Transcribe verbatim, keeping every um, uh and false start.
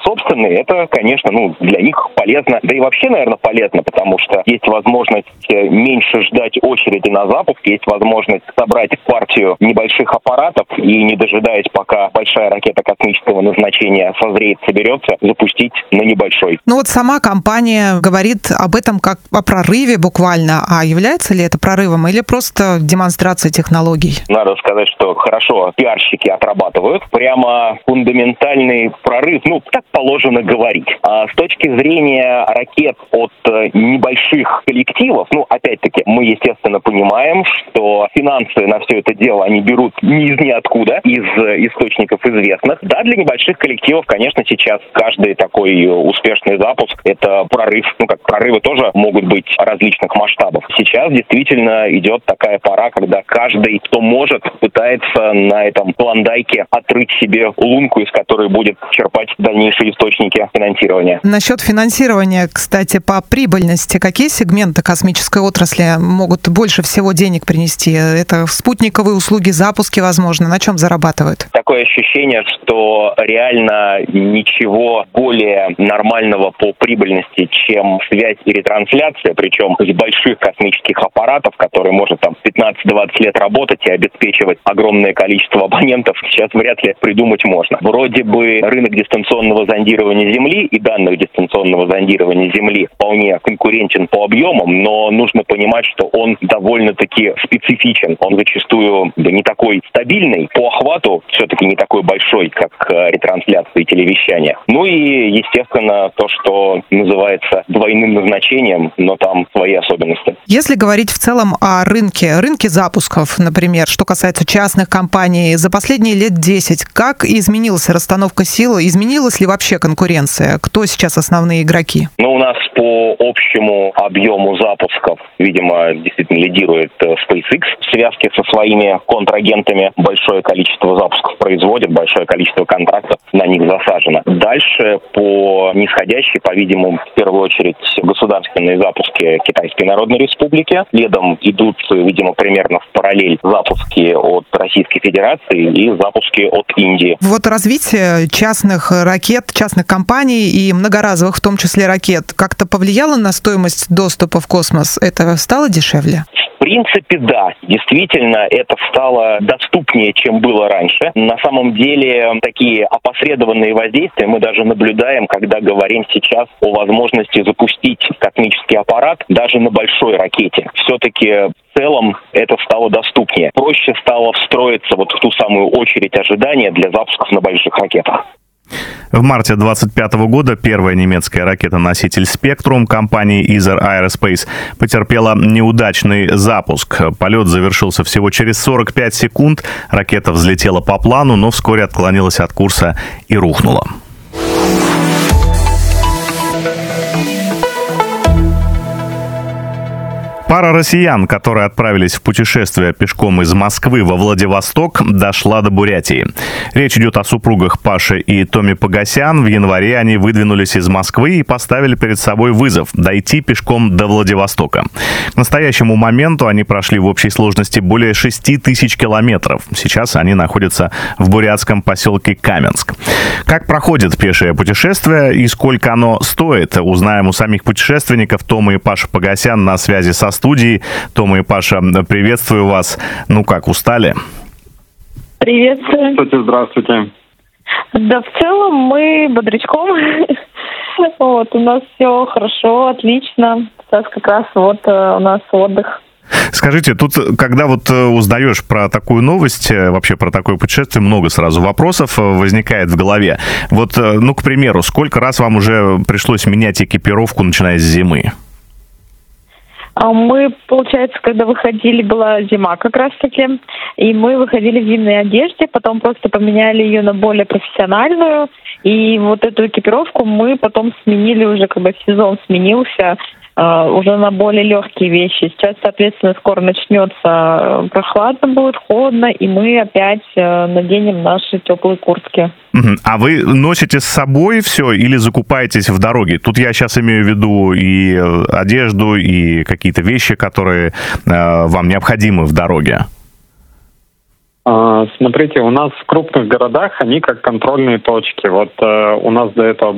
собственные, это, конечно, ну, для них полезно, да и вообще, наверное, полезно, потому что есть возможность меньше ждать очереди на запуск, есть возможность собрать партию небольших аппаратов и, не дожидаясь, пока большая ракета космического назначения созреет, соберется, запустить на небольшой. Ну вот сама компания говорит об этом как о прорыве буквально, а является ли это прорывом или просто демонстрация технологий? Надо сказать, что хорошо пиарщики отрабатывают. Прямо фундаментальный прорыв, ну, так положено говорить. А с точки зрения ракет от небольших коллективов, ну, опять-таки, мы, естественно, понимаем, что финансы на все это дело они берут не из ниоткуда, из источников известных. Да, для небольших коллективов, конечно, сейчас каждый такой успешный запуск – это прорыв. Ну, как прорывы тоже могут быть различных масштабов. Сейчас действительно идет такая пора, когда каждый, кто может, пытается на этом клондайке отрыть себе лунку, из которой будет черпать дальнейшие источники финансирования. Насчет финансирования, кстати, по прибыльности, какие сегменты космической отрасли могут больше всего денег принести? Это спутниковые услуги, запуски, возможно. На чем зарабатывают? Такое ощущение, что реально ничего более нормального по прибыльности, чем связь и ретрансляция, причем из больших космических аппаратов, которые может там пятнадцать-двадцать лет работать и обеспечивать огромное количество абонентов, сейчас вряд ли придумать можно. Вроде бы рынок дистанционного зондирования Земли и данных дистанционного зондирования Земли вполне конкурентен по объемам, но нужно понимать, что он довольно-таки специфичен. Он зачастую да, не такой стабильный, по охвату все-таки не такой большой, как ретрансляция и телевещание. Ну и, естественно, то, что называется двойным назначением, но там свои особенности. Если говорить в целом о рынке, рынке запусков, например, что касается частных компаний, за последние лет десять, как изменилась расстановка сил, изменилась ли вообще конкуренция? Кто сейчас основные игроки? Ну, у нас по общему объему запусков, видимо, действительно лидирует SpaceX. В связке со своими контрагентами большое количество запусков производит, большое количество контрактов на них засажено. Дальше по нисходящей, по-видимому, в первую очередь государственные запуски Китайской Народной Республики. Следом идут, видимо, примерно в параллель запуски от Российской Федерации и запуски от Индии. Вот развитие частных ракет, частных компаний и многоразовых, в том числе ракет, как-то повлияло на стоимость доступа в космос? Это стало дешевле? В принципе, да. Действительно, это стало доступнее, чем было раньше. На самом деле, такие опосредованные воздействия мы даже наблюдаем, когда говорим сейчас о возможности запустить космический аппарат даже на большой ракете. Все-таки в целом это стало доступнее. Проще стало встроиться вот в ту самую очередь ожидания для запусков на больших ракетах. В марте двадцать пятого года первая немецкая ракета-носитель «Спектрум» компании Isar Aerospace потерпела неудачный запуск. Полет завершился всего через сорок пять секунд. Ракета взлетела по плану, но вскоре отклонилась от курса и рухнула. Пара россиян, которые отправились в путешествие пешком из Москвы во Владивосток, дошла до Бурятии. Речь идет о супругах Паши и Томи Погосян. В январе они выдвинулись из Москвы и поставили перед собой вызов – дойти пешком до Владивостока. К настоящему моменту они прошли в общей сложности более шести тысяч километров. Сейчас они находятся в бурятском поселке Каменск. Как проходит пешее путешествие и сколько оно стоит, узнаем у самих путешественников. Тома и Паша Погосян на связи со студии. Тома и Паша, приветствую вас. Ну как, устали? Приветствую. Здравствуйте, здравствуйте. Да, в целом мы бодрячком. Вот, у нас все хорошо, отлично. Сейчас как раз вот у нас отдых. Скажите, тут, когда вот узнаешь про такую новость, вообще про такое путешествие, много сразу вопросов возникает в голове. Вот, ну, к примеру, сколько раз вам уже пришлось менять экипировку, начиная с зимы? Мы, получается, когда выходили, была зима как раз-таки, и мы выходили в зимней одежде, потом просто поменяли ее на более профессиональную, и вот эту экипировку мы потом сменили уже, когда сезон сменился, уже на более легкие вещи. Сейчас, соответственно, скоро начнется прохладно будет, холодно, и мы опять наденем наши теплые куртки. А вы носите с собой все или закупаетесь в дороге? Тут я сейчас имею в виду и одежду, и какие-то вещи, которые э, вам необходимы в дороге. Смотрите, у нас в крупных городах они как контрольные точки. Вот э, у нас до этого